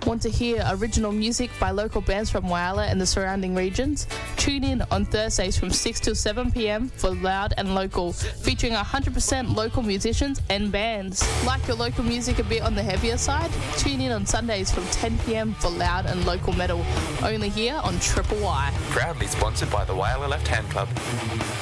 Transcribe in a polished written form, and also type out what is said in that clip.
Want to hear original music by local bands from Whyalla and the surrounding regions? Tune in on Thursdays from 6 till 7 p.m. for Loud and Local, featuring 100% local musicians and bands. Like your local music a bit on the heavier side? Tune in on Sundays from 10 p.m. for Loud and Local Metal, only here on Triple Y. Proudly sponsored by the Whyalla Left Hand Club.